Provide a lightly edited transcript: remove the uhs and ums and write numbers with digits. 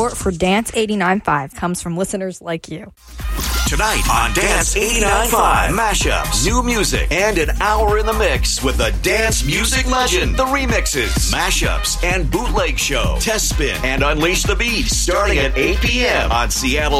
support for Dance 89.5 comes from listeners like you. Tonight on Dance 89.5, mashups, new music, and an hour in the mix with the dance music legend, the remixes, mashups, and bootleg show. Test spin and unleash the beat starting at 8 p.m. on Seattle